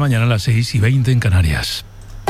mañana, a las 6:20 en Canarias.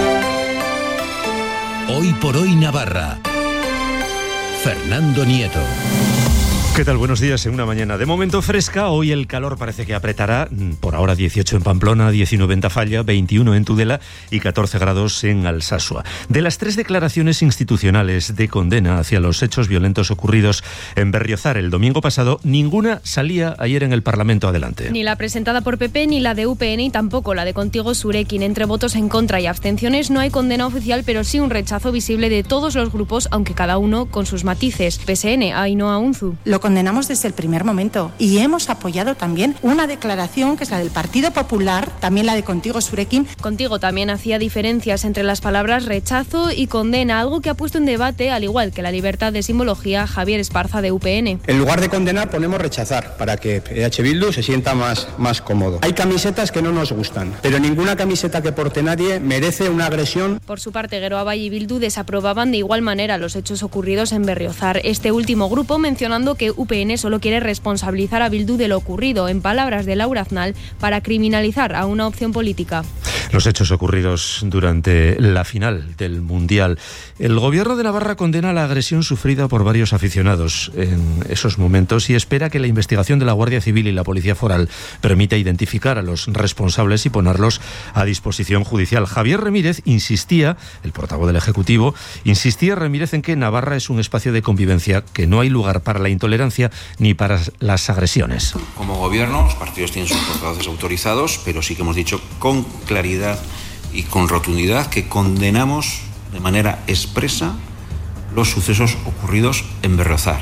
Hoy por hoy Navarra. Fernando Nieto. ¿Qué tal? Buenos días en una mañana de momento fresca. Hoy el calor parece que apretará. Por ahora 18 en Pamplona, 19 en Tafalla, 21 en Tudela y 14 grados en Alsasua. De las 3 declaraciones institucionales de condena hacia los hechos violentos ocurridos en Berriozar el domingo pasado, ninguna salía ayer en el Parlamento adelante. Ni la presentada por PP, ni la de UPN y tampoco la de Contigo Surekin. Entre votos en contra y abstenciones no hay condena oficial, pero sí un rechazo visible de todos los grupos, aunque cada uno con sus matices. PSN, Ainhoa Unzu. Lo condenamos desde el primer momento y hemos apoyado también una declaración que es la del Partido Popular, también la de Contigo Surekin. Contigo también hacía diferencias entre las palabras rechazo y condena, algo que ha puesto en debate, al igual que la libertad de simbología, Javier Esparza de UPN. En lugar de condenar ponemos rechazar para que EH Bildu se sienta más cómodo. Hay camisetas que no nos gustan, pero ninguna camiseta que porte nadie merece una agresión. Por su parte, Geroa Bai y Bildu desaprobaban de igual manera los hechos ocurridos en Berriozar. Este último grupo mencionando que UPN solo quiere responsabilizar a Bildu de lo ocurrido, en palabras de Laura Aznal, para criminalizar a una opción política. Los hechos ocurridos durante la final del Mundial. El Gobierno de Navarra condena la agresión sufrida por varios aficionados en esos momentos y espera que la investigación de la Guardia Civil y la Policía Foral permita identificar a los responsables y ponerlos a disposición judicial. Javier Ramírez insistía, el portavoz del Ejecutivo, Ramírez en que Navarra es un espacio de convivencia, que no hay lugar para la intolerancia ni para las agresiones. Como gobierno, los partidos tienen sus portavoces autorizados, pero sí que hemos dicho con claridad y con rotundidad que condenamos de manera expresa los sucesos ocurridos en Berriozar.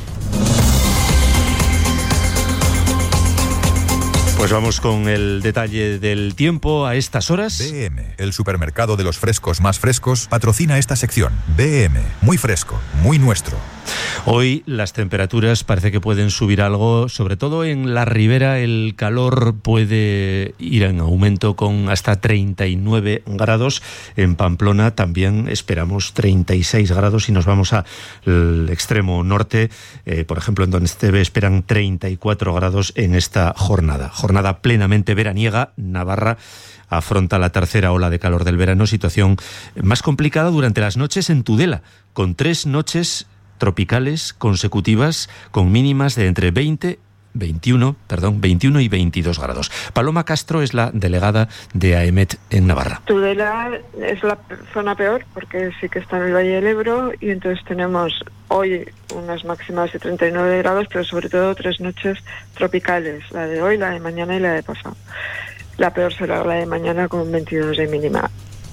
Pues vamos con el detalle del tiempo a estas horas. BM, el supermercado de los frescos más frescos, patrocina esta sección. BM, muy fresco, muy nuestro. Hoy las temperaturas parece que pueden subir algo, sobre todo en la ribera el calor puede ir en aumento con hasta 39 grados. En Pamplona también esperamos 36 grados y nos vamos al extremo norte. Por ejemplo, en Donesteve esperan 34 grados en esta jornada. Jornada plenamente veraniega. Navarra afronta la tercera ola de calor del verano, situación más complicada durante las noches en Tudela, con 3 noches tropicales consecutivas con mínimas de entre 21 y 22 grados. Paloma Castro es la delegada de AEMET en Navarra. Tudela es la zona peor porque sí que está en el Valle del Ebro y entonces tenemos hoy unas máximas de 39 grados, pero sobre todo 3 noches tropicales, la de hoy, la de mañana y la de pasado. La peor será la de mañana con 22 de mínima.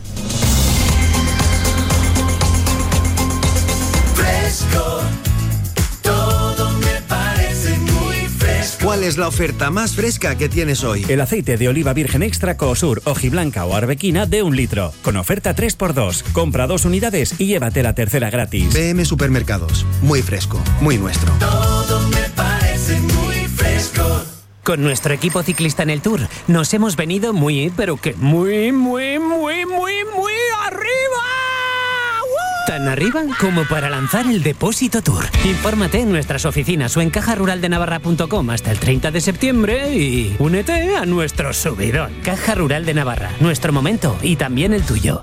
Todo me parece muy fresco. ¿Cuál es la oferta más fresca que tienes hoy? El aceite de oliva virgen extra Coosur, hojiblanca o arbequina de 1 litro. Con oferta 3x2. Compra 2 unidades y llévate la tercera gratis. BM Supermercados. Muy fresco, muy nuestro. Todo me parece muy fresco. Con nuestro equipo ciclista en el Tour nos hemos venido muy arriba. Tan arriba como para lanzar el Depósito Tour. Infórmate en nuestras oficinas o en cajaruraldenavarra.com hasta el 30 de septiembre y únete a nuestro subidón. Caja Rural de Navarra, nuestro momento y también el tuyo.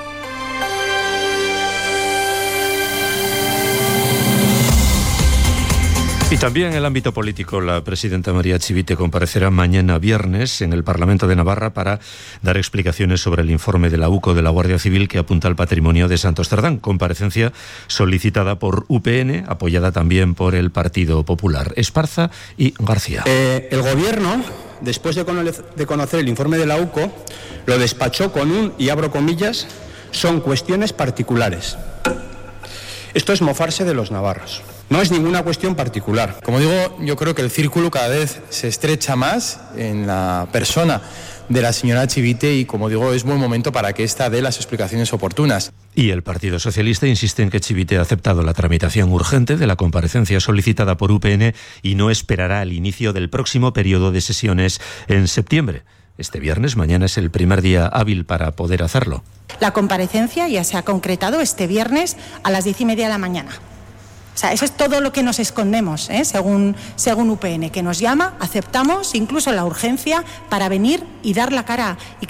Y también en el ámbito político, la presidenta María Chivite comparecerá mañana viernes en el Parlamento de Navarra para dar explicaciones sobre el informe de la UCO de la Guardia Civil que apunta al patrimonio de Santos Cerdán. Comparecencia solicitada por UPN, apoyada también por el Partido Popular. Esparza y García. El Gobierno, después de conocer el informe de la UCO, lo despachó con un, y abro comillas, son cuestiones particulares. Esto es mofarse de los navarros. No es ninguna cuestión particular. Como digo, yo creo que el círculo cada vez se estrecha más en la persona de la señora Chivite y, como digo, es buen momento para que ésta dé las explicaciones oportunas. Y el Partido Socialista insiste en que Chivite ha aceptado la tramitación urgente de la comparecencia solicitada por UPN y no esperará el inicio del próximo periodo de sesiones en septiembre. Este viernes, mañana es el primer día hábil para poder hacerlo. La comparecencia ya se ha concretado este viernes a las 10:30 de la mañana. O sea, eso es todo lo que nos escondemos, según UPN, que nos llama, aceptamos incluso la urgencia para venir y dar la cara.